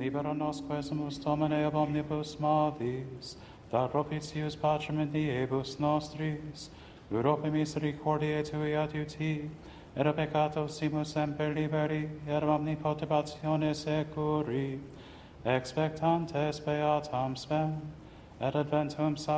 libera nos quesumus Domine ab omnibus malis, da propitius pacem in diebus nostris, Europe misericordiae tui adiuti, et a peccato simus semper liberi, et ab omnipotentiatione securi, expectantes beatam spem, et adventum